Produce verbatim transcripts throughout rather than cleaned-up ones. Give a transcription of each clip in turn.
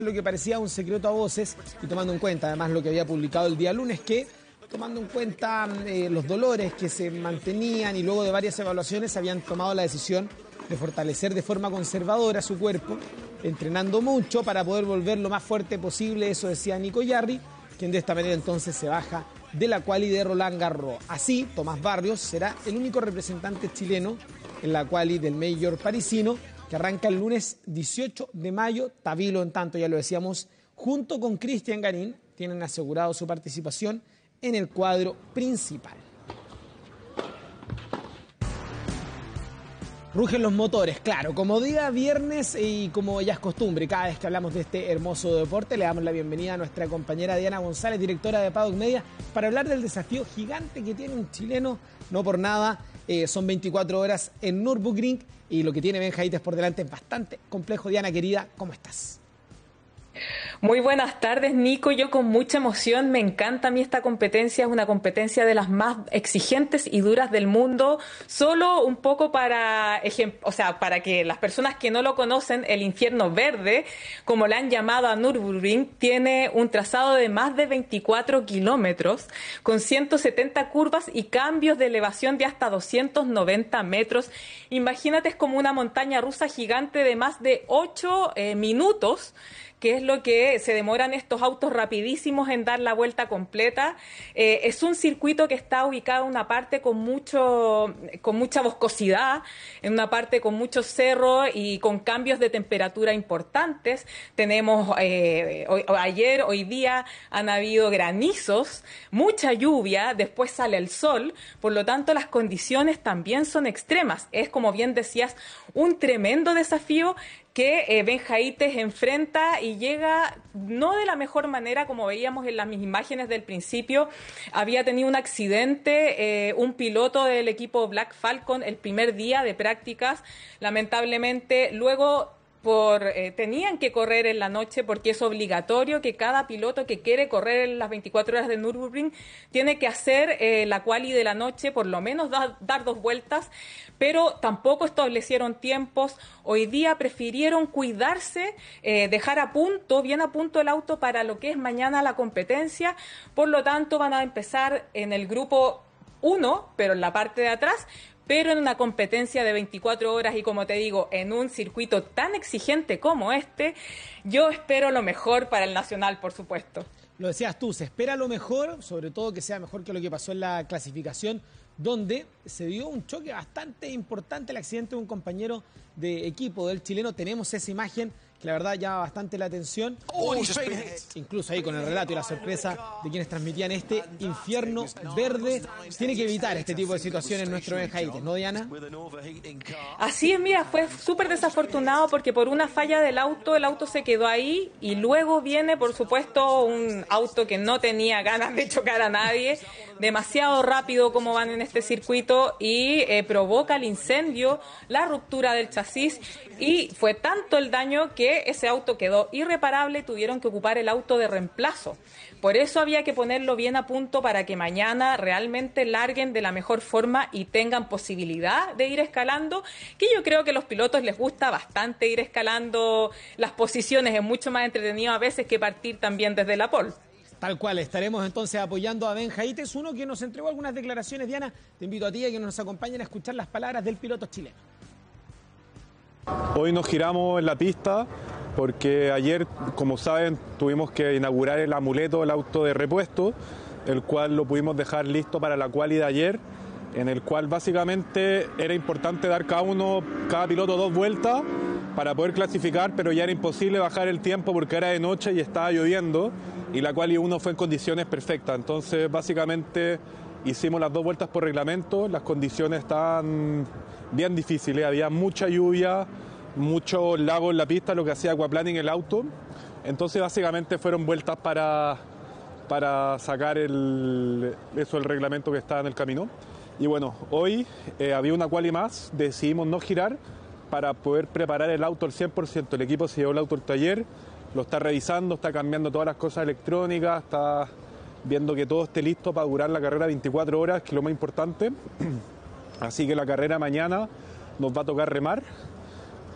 lo que parecía un secreto a voces y tomando en cuenta además lo que había publicado el día lunes, que tomando en cuenta eh, los dolores que se mantenían y luego de varias evaluaciones habían tomado la decisión de fortalecer de forma conservadora su cuerpo, entrenando mucho para poder volver lo más fuerte posible, eso decía Nico Yarri, quien de esta manera entonces se baja de la quali de Roland Garros. Así, Tomás Barrios será el único representante chileno en la quali del Major parisino, que arranca el lunes dieciocho de mayo. Tabilo, en tanto, ya lo decíamos, junto con Cristian Garín, tienen asegurado su participación en el cuadro principal. Rugen los motores, claro, como día viernes y como ya es costumbre, cada vez que hablamos de este hermoso deporte, le damos la bienvenida a nuestra compañera Diana González, directora de Paddock Media, para hablar del desafío gigante que tiene un chileno, no por nada, eh, son veinticuatro horas en Nürburgring y lo que tiene Ben Jaites por delante es bastante complejo. Diana, querida, ¿cómo estás? Muy buenas tardes, Nico. Yo con mucha emoción, me encanta a mí esta competencia, es una competencia de las más exigentes y duras del mundo. Solo un poco para, o sea, para que las personas que no lo conocen, el infierno verde, como le han llamado a Nürburgring, tiene un trazado de más de veinticuatro kilómetros, con ciento setenta curvas y cambios de elevación de hasta doscientos noventa metros. Imagínate, es como una montaña rusa gigante de más de ocho eh, minutos, que es lo que se demoran estos autos rapidísimos en dar la vuelta completa. Eh, es un circuito que está ubicado en una parte con mucho, con mucha boscosidad, en una parte con muchos cerros y con cambios de temperatura importantes. Tenemos eh, hoy, ayer, hoy día han habido granizos, mucha lluvia, después sale el sol, por lo tanto las condiciones también son extremas. Es, como bien decías, un tremendo desafío que eh, Ben Jaites enfrenta y llega no de la mejor manera, como veíamos en las imágenes del principio. Había tenido un accidente, eh, un piloto del equipo Black Falcon el primer día de prácticas, lamentablemente. Luego Por, eh, tenían que correr en la noche porque es obligatorio que cada piloto que quiere correr en las veinticuatro horas de Nürburgring tiene que hacer eh, la quali de la noche, por lo menos da, dar dos vueltas, pero tampoco establecieron tiempos. Hoy día prefirieron cuidarse, eh, dejar a punto, bien a punto el auto para lo que es mañana la competencia. Por lo tanto, van a empezar en el grupo uno, pero en la parte de atrás, pero en una competencia de veinticuatro horas y, como te digo, en un circuito tan exigente como este, yo espero lo mejor para el Nacional, por supuesto. Lo decías tú, se espera lo mejor, sobre todo que sea mejor que lo que pasó en la clasificación, donde se dio un choque bastante importante, el accidente de un compañero de equipo del chileno. Tenemos esa imagen que la verdad llama bastante la atención, oh, incluso ahí con el relato y la sorpresa de quienes transmitían este infierno verde. Tiene que evitar este tipo de situaciones nuestro Ben Jaites, ¿no, Diana? Así es, mira, fue súper desafortunado porque por una falla del auto, el auto se quedó ahí y luego viene, por supuesto, un auto que no tenía ganas de chocar a nadie, demasiado rápido como van en este circuito, y eh, provoca el incendio, la ruptura del chasis, y fue tanto el daño que ese auto quedó irreparable, tuvieron que ocupar el auto de reemplazo. Por eso había que ponerlo bien a punto para que mañana realmente larguen de la mejor forma y tengan posibilidad de ir escalando, que yo creo que a los pilotos les gusta bastante ir escalando las posiciones, es mucho más entretenido a veces que partir también desde la pole. Tal cual, estaremos entonces apoyando a Ben Jaites, uno que nos entregó algunas declaraciones. Diana, te invito a ti a que nos acompañen a escuchar las palabras del piloto chileno. Hoy nos giramos en la pista porque ayer, como saben, tuvimos que inaugurar el amuleto, el auto de repuesto, el cual lo pudimos dejar listo para la quali de ayer, en el cual básicamente era importante dar cada uno, cada piloto dos vueltas para poder clasificar, pero ya era imposible bajar el tiempo porque era de noche y estaba lloviendo, y la quali uno fue en condiciones perfectas. Entonces básicamente hicimos las dos vueltas por reglamento, las condiciones estaban bien difíciles, había mucha lluvia, mucho lago en la pista, lo que hacía aquaplaning el auto. Entonces básicamente fueron vueltas para, para sacar el, eso, el reglamento que estaba en el camino. Y bueno, hoy eh, había una quali más, decidimos no girar para poder preparar el auto al cien por ciento. El equipo se llevó el auto al taller, lo está revisando, está cambiando todas las cosas electrónicas, está viendo que todo esté listo para durar la carrera veinticuatro horas, que es lo más importante. Así que la carrera mañana nos va a tocar remar.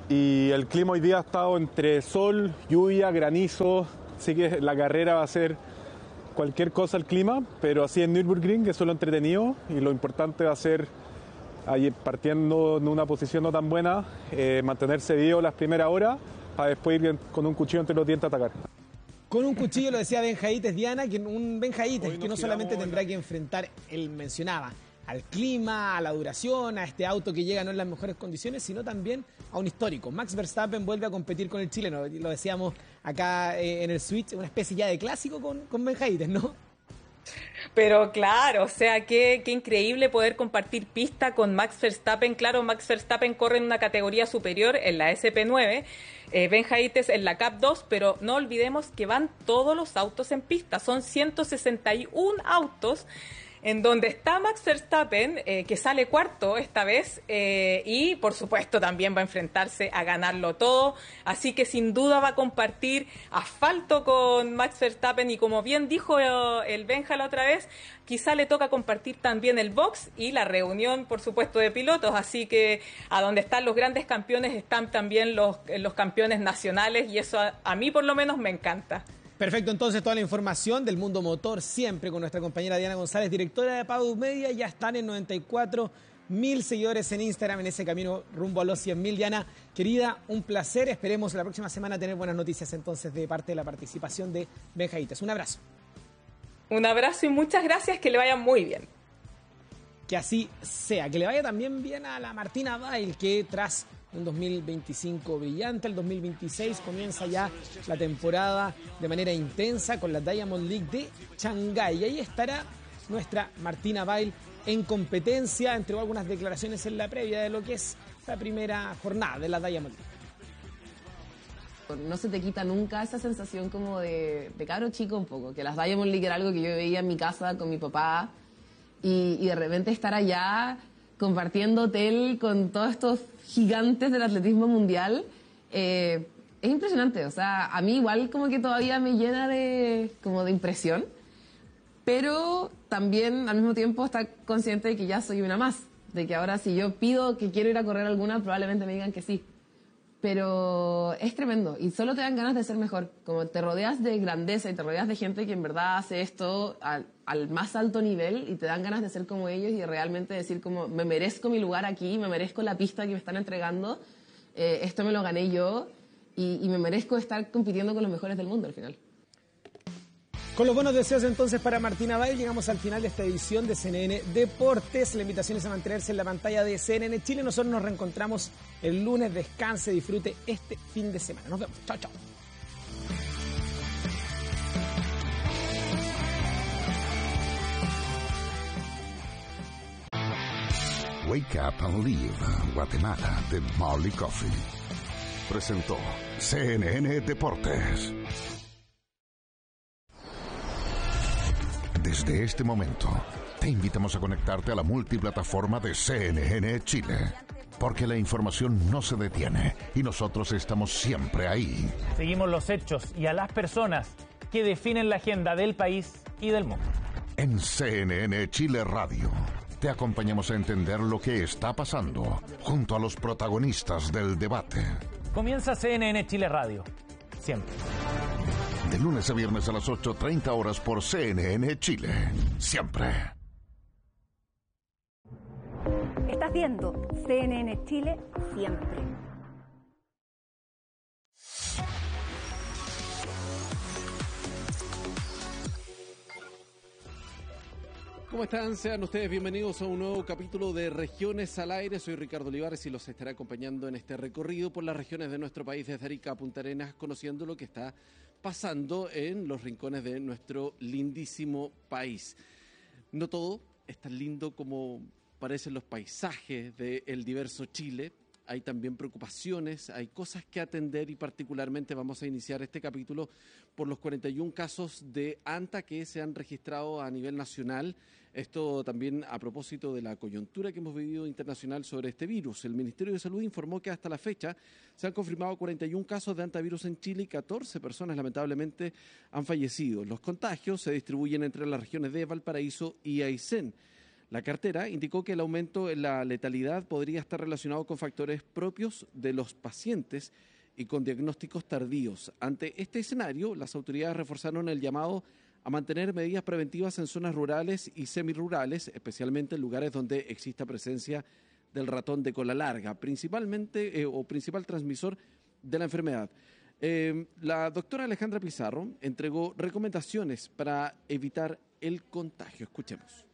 y el clima hoy día ha estado entre sol, lluvia, granizo, así que la carrera va a ser cualquier cosa el clima, pero así en Nürburgring, que es solo entretenido, y lo importante va a ser, ahí partiendo en una posición no tan buena, eh, mantenerse vivo las primeras horas, para después ir con un cuchillo entre los dientes a atacar. Con un cuchillo, lo decía Ben Haïtes, Diana, que un Ben Haïtes que no solamente tendrá la... que enfrentar, él mencionaba, al clima, a la duración, a este auto que llega no en las mejores condiciones, sino también a un histórico. Max Verstappen vuelve a competir con el chileno, lo decíamos acá eh, en el Switch, una especie ya de clásico con, con Ben Haïtes, ¿no? Pero claro, o sea, qué, qué increíble poder compartir pista con Max Verstappen. Claro, Max Verstappen corre en una categoría superior, en la ese pe nueve, eh, Ben Haïtes en la cap dos, pero no olvidemos que van todos los autos en pista. Son ciento sesenta y uno autos en donde está Max Verstappen, eh, que sale cuarto esta vez, eh, y por supuesto también va a enfrentarse a ganarlo todo, así que sin duda va a compartir asfalto con Max Verstappen, y como bien dijo el Benja la otra vez, quizá le toca compartir también el box y la reunión, por supuesto, de pilotos, así que a donde están los grandes campeones están también los, los campeones nacionales, y eso a, a mí por lo menos me encanta. Perfecto, entonces toda la información del mundo motor siempre con nuestra compañera Diana González, directora de Paddock Media. Ya están en noventa y cuatro mil seguidores en Instagram en ese camino rumbo a los cien mil. Diana, querida, un placer. Esperemos la próxima semana tener buenas noticias entonces de parte de la participación de Ben Haïtes. Un abrazo. Un abrazo y muchas gracias, que le vaya muy bien. Que así sea, que le vaya también bien a la Martina Bail, que tras un dos mil veinticinco brillante, el dos mil veintiséis comienza ya la temporada de manera intensa con la Diamond League de Shanghái. Y ahí estará nuestra Martina Bail en competencia. Entregó algunas declaraciones en la previa de lo que es la primera jornada de la Diamond League. No se te quita nunca esa sensación como de, de cabro chico un poco, que las Diamond League era algo que yo veía en mi casa con mi papá, y, y de repente estar allá compartiendo hotel con todos estos gigantes del atletismo mundial, eh, es impresionante. O sea, a mí igual como que todavía me llena de, como de impresión, pero también al mismo tiempo estar consciente de que ya soy una más, de que ahora si yo pido que quiero ir a correr alguna, probablemente me digan que sí. Pero es tremendo y solo te dan ganas de ser mejor. Como te rodeas de grandeza y te rodeas de gente que en verdad hace esto al, al más alto nivel, y te dan ganas de ser como ellos y realmente decir como me merezco mi lugar aquí, me merezco la pista que me están entregando, eh, esto me lo gané yo, y, y me merezco estar compitiendo con los mejores del mundo al final. Con los buenos deseos entonces para Martina Bail, llegamos al final de esta edición de C N N Deportes. La invitación es a mantenerse en la pantalla de C N N Chile. Nosotros nos reencontramos el lunes. Descanse, disfrute este fin de semana. Nos vemos. Chao, chao. Wake Up and Live, Guatemala, de Marley Coffee. Presentó C N N Deportes. Desde este momento, te invitamos a conectarte a la multiplataforma de C N N Chile, porque la información no se detiene y nosotros estamos siempre ahí. Seguimos los hechos y a las personas que definen la agenda del país y del mundo. En C N N Chile Radio, te acompañamos a entender lo que está pasando junto a los protagonistas del debate. Comienza C N N Chile Radio, siempre. De lunes a viernes a las ocho treinta horas por C N N Chile. Siempre. Estás viendo C N N Chile siempre. ¿Cómo están? Sean ustedes bienvenidos a un nuevo capítulo de Regiones al Aire. Soy Ricardo Olivares y los estaré acompañando en este recorrido por las regiones de nuestro país, desde Arica a Punta Arenas, conociendo lo que está pasando en los rincones de nuestro lindísimo país. No todo es tan lindo como parecen los paisajes del diverso Chile. Hay también preocupaciones, hay cosas que atender, y particularmente vamos a iniciar este capítulo por los cuarenta y uno casos de ANTA que se han registrado a nivel nacional. Esto también a propósito de la coyuntura que hemos vivido internacional sobre este virus. El Ministerio de Salud informó que hasta la fecha se han confirmado cuarenta y uno casos de antivirus en Chile y catorce personas lamentablemente han fallecido. Los contagios se distribuyen entre las regiones de Valparaíso y Aysén. La cartera indicó que el aumento en la letalidad podría estar relacionado con factores propios de los pacientes y con diagnósticos tardíos. Ante este escenario, las autoridades reforzaron el llamado a mantener medidas preventivas en zonas rurales y semirurales, especialmente en lugares donde exista presencia del ratón de cola larga, principalmente eh, o principal transmisor de la enfermedad. Eh, la doctora Alejandra Pizarro entregó recomendaciones para evitar el contagio. Escuchemos.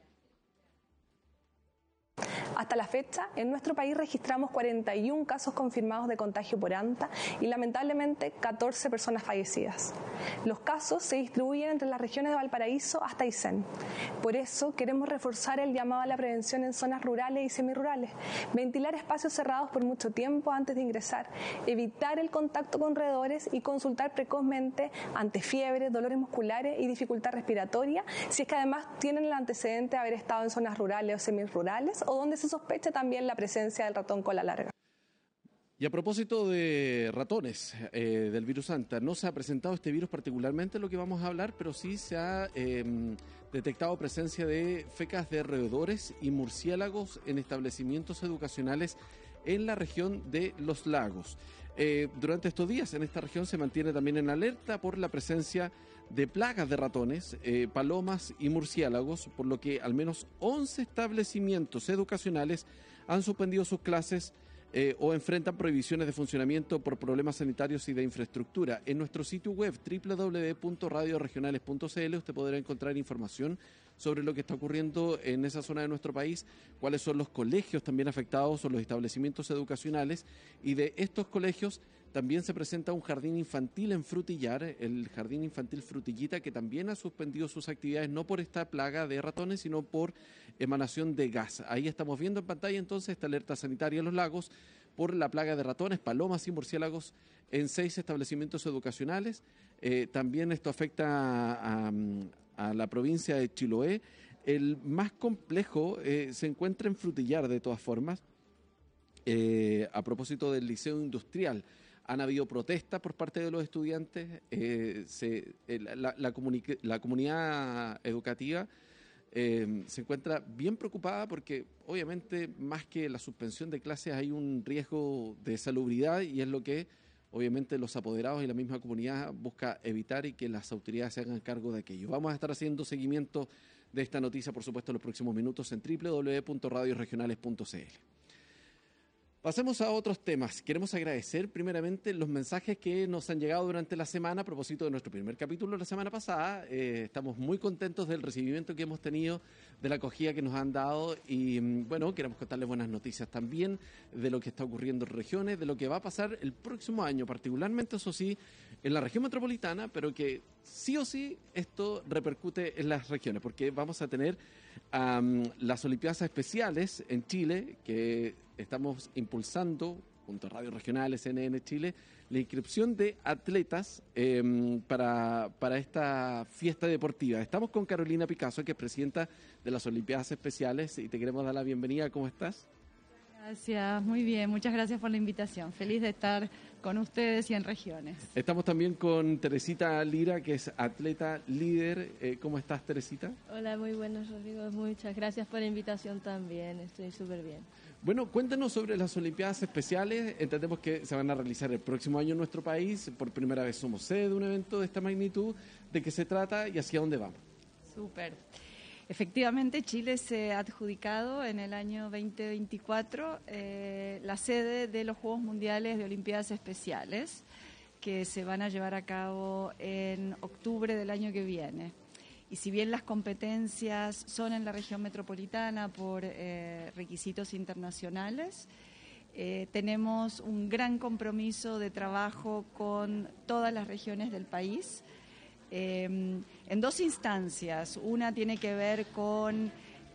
Hasta la fecha, en nuestro país registramos cuarenta y uno casos confirmados de contagio por anta y lamentablemente catorce personas fallecidas. Los casos se distribuyen entre las regiones de Valparaíso hasta Aysén. Por eso queremos reforzar el llamado a la prevención en zonas rurales y semirurales, ventilar espacios cerrados por mucho tiempo antes de ingresar, evitar el contacto con roedores y consultar precozmente ante fiebre, dolores musculares y dificultad respiratoria, si es que además tienen el antecedente de haber estado en zonas rurales o semirurales o donde se sospecha también la presencia del ratón cola larga. Y a propósito de ratones, eh, del virus anta, no se ha presentado este virus particularmente lo que vamos a hablar, pero sí se ha eh, detectado presencia de fecas de roedores y murciélagos en establecimientos educacionales en la región de Los Lagos. Eh, durante estos días en esta región se mantiene también en alerta por la presencia de plagas de ratones, eh, palomas y murciélagos, por lo que al menos once establecimientos educacionales han suspendido sus clases eh, o enfrentan prohibiciones de funcionamiento por problemas sanitarios y de infraestructura. En nuestro sitio web doble u doble u doble u punto radio regionales punto c l usted podrá encontrar información sobre lo que está ocurriendo en esa zona de nuestro país, cuáles son los colegios también afectados o los establecimientos educacionales, y de estos colegios también se presenta un jardín infantil en Frutillar, el Jardín Infantil Frutillita, que también ha suspendido sus actividades no por esta plaga de ratones, sino por emanación de gas. Ahí estamos viendo en pantalla entonces esta alerta sanitaria en Los Lagos por la plaga de ratones, palomas y murciélagos en seis establecimientos educacionales. Eh, también esto afecta a, a, a la provincia de Chiloé. El más complejo eh, se encuentra en Frutillar, de todas formas, eh, a propósito del Liceo Industrial. Han habido protestas por parte de los estudiantes, eh, se, eh, la, la, comuni- la comunidad educativa eh, se encuentra bien preocupada porque obviamente más que la suspensión de clases hay un riesgo de salubridad y es lo que obviamente los apoderados y la misma comunidad busca evitar y que las autoridades se hagan cargo de aquello. Vamos a estar haciendo seguimiento de esta noticia, por supuesto, en los próximos minutos en doble u doble u doble u punto radio regionales punto c l. Pasemos a otros temas. Queremos agradecer primeramente los mensajes que nos han llegado durante la semana a propósito de nuestro primer capítulo la semana pasada. Eh, estamos muy contentos del recibimiento que hemos tenido, de la acogida que nos han dado y bueno, queremos contarles buenas noticias también de lo que está ocurriendo en regiones, de lo que va a pasar el próximo año, particularmente, eso sí, en la región metropolitana, pero que sí o sí esto repercute en las regiones, porque vamos a tener um, las Olimpiadas Especiales en Chile, que estamos impulsando, junto a Radio Regionales, C N N Chile, la inscripción de atletas eh, para, para esta fiesta deportiva. Estamos con Carolina Picasso, que es presidenta de las Olimpiadas Especiales, y te queremos dar la bienvenida. ¿Cómo estás? Gracias, muy bien, muchas gracias por la invitación. Feliz de estar con ustedes y en regiones. Estamos también con Teresita Lira, que es atleta líder. Eh, ¿Cómo estás, Teresita? Hola, muy buenos, Rodrigo. Muchas gracias por la invitación también. Estoy súper bien. Bueno, cuéntanos sobre las Olimpiadas Especiales. Entendemos que se van a realizar el próximo año en nuestro país. Por primera vez somos sede de un evento de esta magnitud. ¿De qué se trata y hacia dónde vamos? Súper. Efectivamente, Chile se ha adjudicado en el año veinte veinticuatro eh, la sede de los Juegos Mundiales de Olimpiadas Especiales, que se van a llevar a cabo en octubre del año que viene. Y si bien las competencias son en la región metropolitana por eh, requisitos internacionales, eh, tenemos un gran compromiso de trabajo con todas las regiones del país, eh, en dos instancias. Una tiene que ver con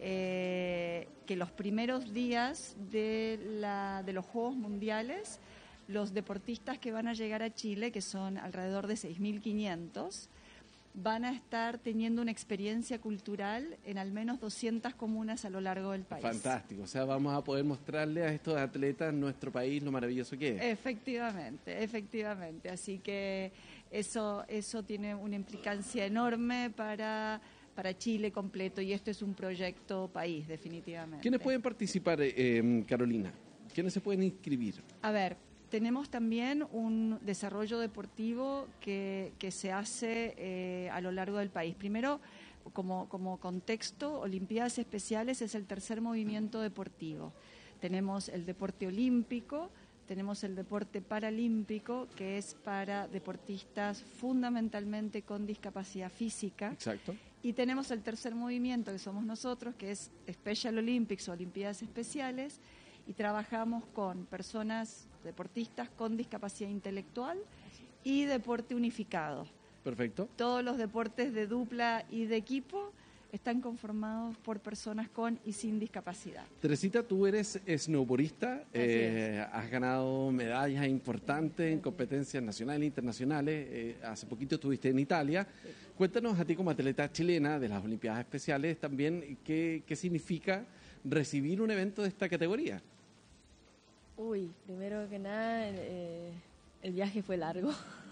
eh, que los primeros días de, la, de los Juegos Mundiales, los deportistas que van a llegar a Chile, que son alrededor de seis mil quinientos, van a estar teniendo una experiencia cultural en al menos doscientas comunas a lo largo del país. Fantástico, o sea, vamos a poder mostrarle a estos atletas en nuestro país lo maravilloso que es. Efectivamente, efectivamente, así que eso, eso tiene una implicancia enorme para para Chile completo, y esto es un proyecto país, definitivamente. ¿Quiénes pueden participar, eh, Carolina? ¿Quiénes se pueden inscribir? A ver, tenemos también un desarrollo deportivo que, que se hace eh, a lo largo del país. Primero, como, como contexto, Olimpiadas Especiales es el tercer movimiento deportivo. Tenemos el deporte olímpico, tenemos el deporte paralímpico, que es para deportistas fundamentalmente con discapacidad física. Exacto. Y tenemos el tercer movimiento, que somos nosotros, que es Special Olympics o Olimpiadas Especiales, y trabajamos con personas, deportistas con discapacidad intelectual y deporte unificado. Perfecto. Todos los deportes de dupla y de equipo están conformados por personas con y sin discapacidad. Teresita, tú eres snowboardista, eh, has ganado medallas importantes en competencias nacionales e internacionales, eh, hace poquito estuviste en Italia. Sí. Cuéntanos a ti como atleta chilena de las Olimpiadas Especiales también qué, qué significa recibir un evento de esta categoría. Uy, primero que nada, eh, el viaje fue largo.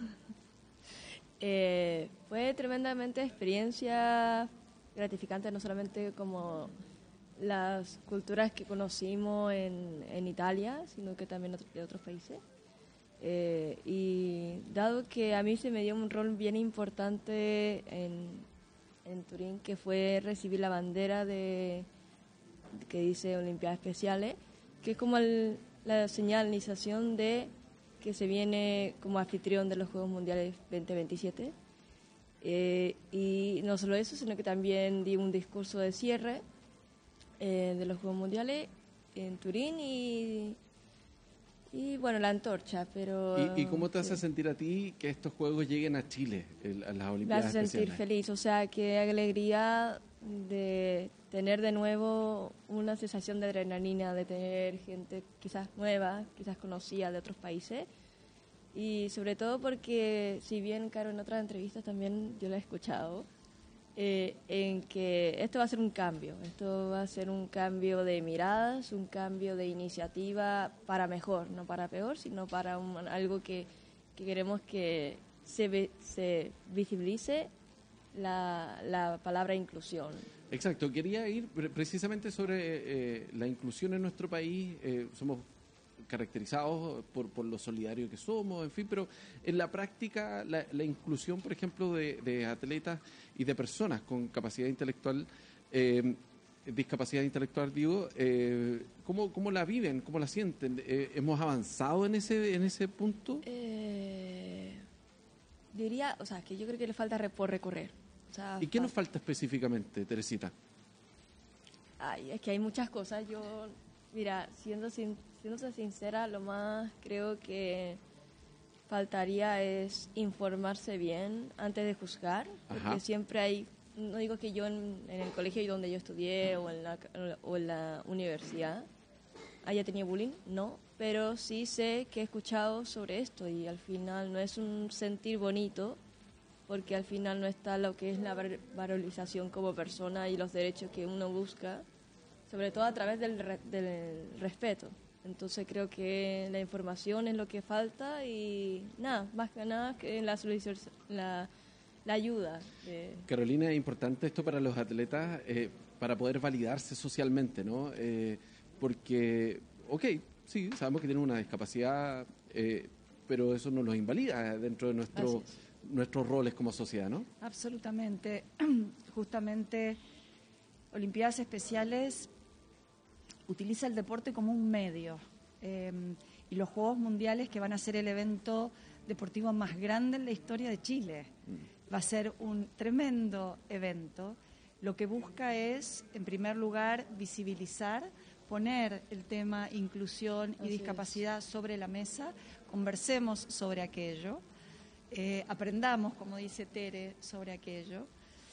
eh, fue tremendamente experiencia gratificante, no solamente como las culturas que conocimos en, en Italia, sino que también de otros países. Eh, y dado que a mí se me dio un rol bien importante en, en Turín, que fue recibir la bandera de que dice Olimpiadas Especiales, que es como el, la señalización de que se viene como anfitrión de los Juegos Mundiales veinte veintisiete. Eh, y no solo eso, sino que también di un discurso de cierre eh, de los Juegos Mundiales en Turín y, y bueno, la antorcha. Pero ¿Y, y cómo te sí. hace sentir a ti que estos Juegos lleguen a Chile, el, a las Olimpiadas Especiales? Me hace sentir Especiales? feliz, o sea, qué alegría de tener de nuevo una sensación de adrenalina, de tener gente quizás nueva, quizás conocida de otros países. Y sobre todo porque, si bien, Caro, en otras entrevistas también yo lo he escuchado, eh, en que esto va a ser un cambio, esto va a ser un cambio de miradas, un cambio de iniciativa para mejor, no para peor, sino para un, algo que, que queremos que se, ve, se visibilice la, la palabra inclusión. Exacto, quería ir precisamente sobre eh, la inclusión en nuestro país. Eh, somos caracterizados por, por lo solidario que somos, en fin, pero en la práctica la, la inclusión, por ejemplo, de, de atletas y de personas con capacidad intelectual, eh, discapacidad intelectual, digo, eh, ¿cómo, ¿cómo la viven? ¿Cómo la sienten? Eh, ¿Hemos avanzado en ese, en ese punto? Eh, diría, o sea, que yo creo que le falta por recorrer. O sea, ¿Y qué nos falta específicamente, Teresita? Ay, es que hay muchas cosas. Yo, mira, siendo, sin, siendo sincera, lo más creo que faltaría es informarse bien antes de juzgar, porque Ajá. siempre hay, no digo que yo en, en el colegio donde yo estudié o en la, o en la universidad haya tenido bullying, no, pero sí sé que he escuchado sobre esto y al final no es un sentir bonito, porque al final no está lo que es la valorización como persona y los derechos que uno busca, sobre todo a través del, re, del respeto. Entonces creo que la información es lo que falta y nada, más que nada que la, la, la ayuda. De... Carolina, es importante esto para los atletas, eh, para poder validarse socialmente, ¿no? Eh, porque, ok, sí, sabemos que tienen una discapacidad, eh, pero eso no los invalida dentro de nuestro, nuestros roles como sociedad, ¿no? Absolutamente. Justamente, Olimpiadas Especiales utiliza el deporte como un medio eh, y los Juegos Mundiales, que van a ser el evento deportivo más grande en la historia de Chile. Mm. Va a ser un tremendo evento. Lo que busca es, en primer lugar, visibilizar, poner el tema inclusión y Así discapacidad es. sobre la mesa, conversemos sobre aquello, eh, aprendamos, como dice Tere, sobre aquello.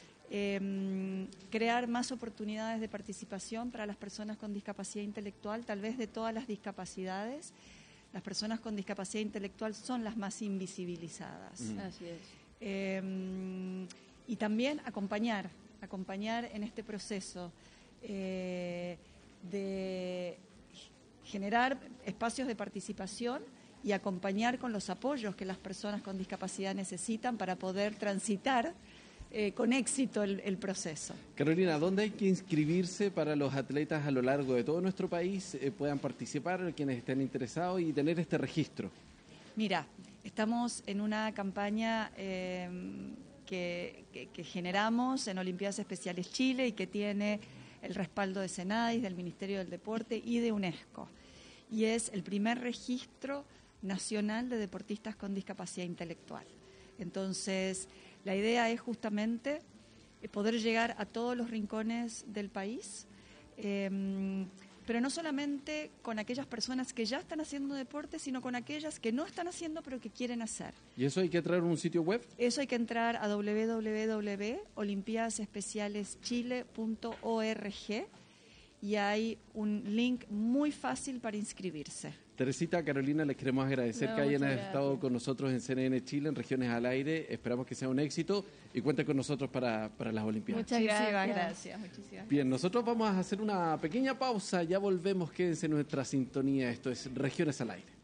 Eh, crear más oportunidades de participación para las personas con discapacidad intelectual, tal vez de todas las discapacidades. Las personas con discapacidad intelectual son las más invisibilizadas. Mm. Así es. Eh, y también acompañar, acompañar en este proceso eh, de generar espacios de participación y acompañar con los apoyos que las personas con discapacidad necesitan para poder transitar eh, con éxito el, el proceso. Carolina, ¿dónde hay que inscribirse para los atletas a lo largo de todo nuestro país eh, puedan participar, quienes estén interesados y tener este registro? Mira, estamos en una campaña eh, que, que, que generamos en Olimpiadas Especiales Chile y que tiene el respaldo de SENADIS, del Ministerio del Deporte y de UNESCO. Y es el primer registro nacional de deportistas con discapacidad intelectual. Entonces, la idea es justamente poder llegar a todos los rincones del país, eh, pero no solamente con aquellas personas que ya están haciendo deporte, sino con aquellas que no están haciendo pero que quieren hacer. ¿Y eso hay que entrar a un sitio web? Eso hay que entrar a doble u doble u doble u punto olimpiadas especiales chile punto org y hay un link muy fácil para inscribirse. Teresita, Carolina, les queremos agradecer No, que hayan muchas estado gracias. con nosotros en C N N Chile, en Regiones al Aire. Esperamos que sea un éxito y cuenten con nosotros para, para las Olimpiadas. Muchas Muchísimas gracias. gracias. Muchísimas Bien, nosotros vamos a hacer una pequeña pausa. Ya volvemos. Quédense en nuestra sintonía. Esto es Regiones al Aire.